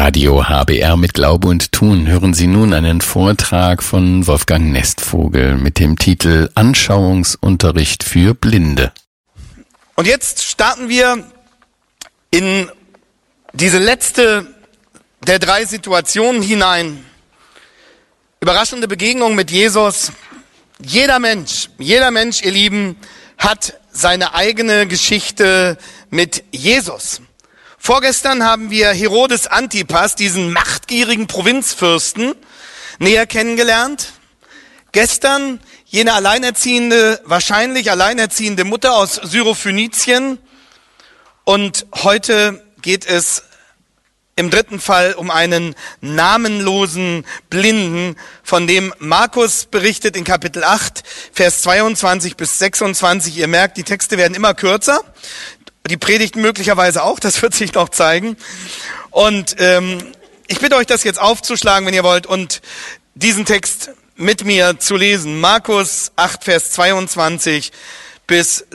Radio HBR mit Glaube und Tun hören Sie nun einen Vortrag von Wolfgang Nestvogel mit dem Titel Anschauungsunterricht für Blinde. Und jetzt starten wir in diese letzte der drei Situationen hinein. Überraschende Begegnung mit Jesus. Jeder Mensch, ihr Lieben, hat seine eigene Geschichte mit Jesus. Vorgestern haben wir Herodes Antipas, diesen machtgierigen Provinzfürsten, näher kennengelernt. Gestern jene wahrscheinlich alleinerziehende Mutter aus Syrophönizien. Und heute geht es im dritten Fall um einen namenlosen Blinden, von dem Markus berichtet in Kapitel 8, Vers 22 bis 26. Ihr merkt, die Texte werden immer kürzer. Die Predigten möglicherweise auch, das wird sich noch zeigen. Und ich bitte euch, das jetzt aufzuschlagen, wenn ihr wollt, und diesen Text mit mir zu lesen. Markus 8, Vers 22 bis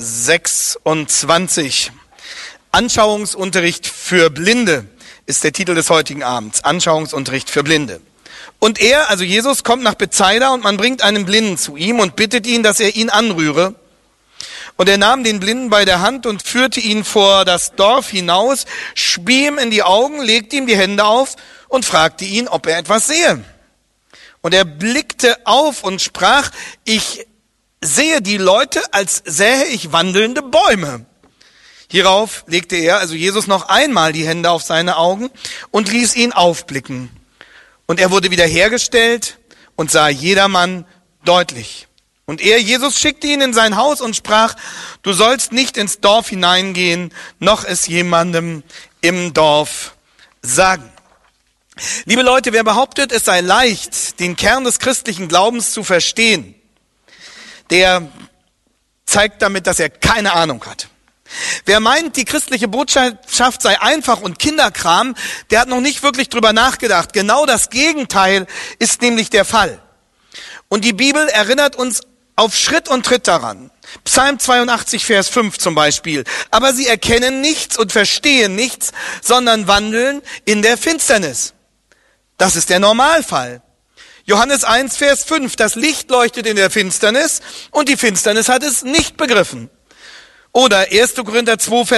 26. Anschauungsunterricht für Blinde ist der Titel des heutigen Abends. Anschauungsunterricht für Blinde. Und er, also Jesus, kommt nach Bethsaida und man bringt einen Blinden zu ihm und bittet ihn, dass er ihn anrühre. Und er nahm den Blinden bei der Hand und führte ihn vor das Dorf hinaus, spie ihm in die Augen, legte ihm die Hände auf und fragte ihn, ob er etwas sehe. Und er blickte auf und sprach, ich sehe die Leute, als sähe ich wandelnde Bäume. Hierauf legte er, also Jesus, noch einmal die Hände auf seine Augen und ließ ihn aufblicken. Und er wurde wiederhergestellt und sah jedermann deutlich. Und er, Jesus, schickte ihn in sein Haus und sprach, du sollst nicht ins Dorf hineingehen, noch es jemandem im Dorf sagen. Liebe Leute, wer behauptet, es sei leicht, den Kern des christlichen Glaubens zu verstehen, der zeigt damit, dass er keine Ahnung hat. Wer meint, die christliche Botschaft sei einfach und Kinderkram, der hat noch nicht wirklich drüber nachgedacht. Genau das Gegenteil ist nämlich der Fall. Und die Bibel erinnert uns auf Schritt und Tritt daran. Psalm 82, Vers 5 zum Beispiel. Aber sie erkennen nichts und verstehen nichts, sondern wandeln in der Finsternis. Das ist der Normalfall. Johannes 1, Vers 5. Das Licht leuchtet in der Finsternis und die Finsternis hat es nicht begriffen. Oder 1. Korinther 2, Vers